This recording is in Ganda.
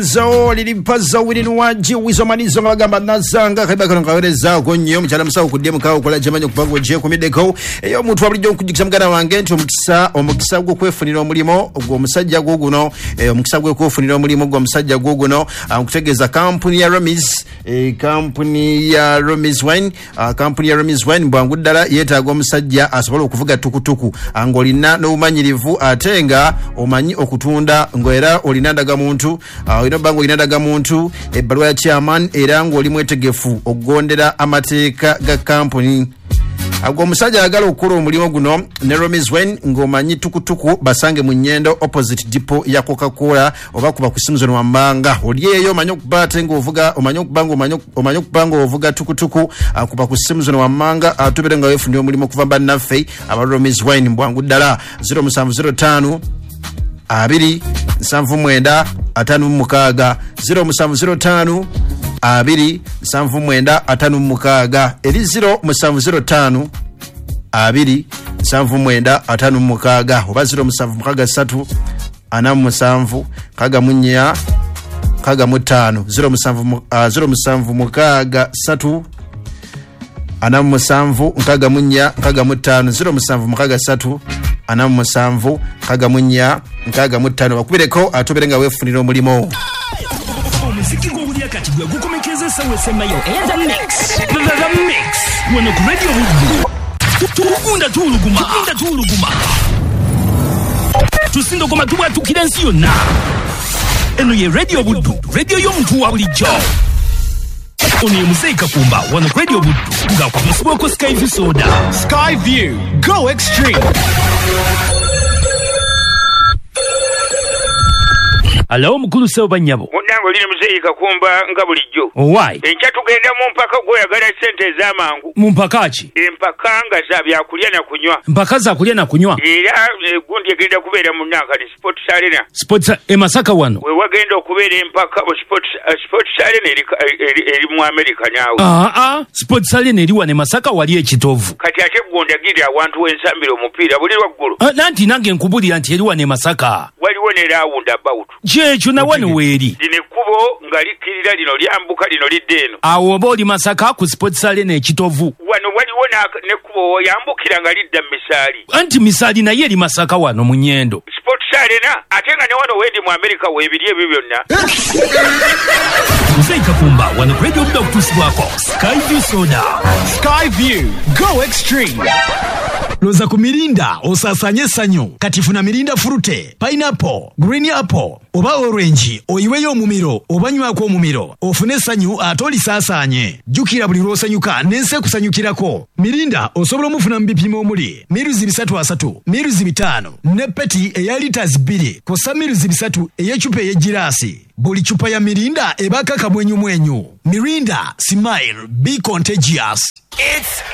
Zo lilimpaza wili nuwaji wizomanizo ngabagamba nazanga kaibaka nkawereza konyo mchala msa ukudie mkao kula jamanyo kupangu wajie kumideko eyo mtu wablijio kujikisa mgana wangenti omukisa gwe kwefunira omulimo gwe omusajja guguno omukisa gwe kwefunira omulimo gwe omusajja guguno kutegeza kampuni ya Romiz kampuni ya Romiz wine mbwangu ddala yetaaga omusajja asobola okuvuga tukutuku angolina n'obumanyirivu atenga omanyi okutunda ngoera olinandaga muntu bango inadaga muntu ebbaluwa ya chairman era ngo oli mwetegefu okugondera amateeka ga company agwo musajja agala okukola omulimo guno ne Romiz Wine ngomanyi tukutuku basange mu Nyendo opposite depot ya Coca-Cola oba kuba kusimuzo no wambanga oliyeyo manyo kubate ngo ovuga omanyo kubango ovuga tukutuku akuba kusimuzo no wambanga atubere nga wefu ndio omulimo kuvamba naffe aba Romiz Wine mbwangu ddala 0705 abiri nsanvu mwenda atanu mukaga 0705 abiri nsanvu mwenda atanu mukaga eri 0705 abiri nsanvu mwenda atanu mukaga oba 07 mukaga 3 anamu musanvu kaga munya kaga mutano 07 mukaga 3 anamu musanvu kaga munya kaga mutano 07 mukaga 3 anamu musanvu kaga munya kaga mutano bakubireko atoberenga wefunira omulimo omuziki gw'olya kati gwe gukomekeza sawe semayo and the mix wano ku radio tukunda tuluguma tusindo koma tubwatukira ensi yonna eno ye radio buddu radio y'omuntu wa bulijjo ono ye Muzeyi Kakumba wano ku radio buddu nga kwamusibwako Skyview soda. Skyview, go extreme. Hello mukulu sebo banyabo. Munango lino Muzeyi Kakumba nga bulijjo. Why? Encha tugenda mu mpaka gw'oyagala sente ez'amangu. Mu mpaka ki? Empaka nga za byakulya na kunywa. Mpaka za kulya na kunywa. Era gundi egenda kubeera mu Nankana Sports Arena. Sports Masaka wano. We wagenda okubeera empaka mu Sports Arena eri mu America naawe. Sports Arena eri wane Masaka wali ekitovu. Kati ate gondagirira awantu w'ensambiro omupiira buli lwaggulu. Nanti nange nkubulira nti eri wane Masaka. Waliwo ne round about. Kyekyo na wano weeri. Lino ekkubo nga likkirira lino lyambuka lino lidde eno. Awo oba oli Masaka ku Sports Arena ekitovu. Wano waliwo n'ekkubo yambukira nga lidda Misaali. Anti Misaali naye eri Masaka wano mu Nyendo. Sports Arena ate nga ne wano wendi mu America weebiri ebyo byonna. Muzeyi Kakumba wano ku radio budde okutuusibwako Skyview soda. Skyview, go extreme. Loza ku Mirinda osasanye sanyo kati funa Mirinda fruite, pineapple, green apple oba orange oyiweyo omumiro obanywako omumiro ofune sanyu atoli sasanye jukira buli lwosanyuka nense kusanyukirako Mirinda osobola omufuna mu bipimo omuli miruzi 3 miruzi 5 ne peti eya liters 2 kosa miruzi 3 eyechupa ey'egirasi buli chupa ya Mirinda ebaka kamwenyu Mirinda, smile, be contagious. It's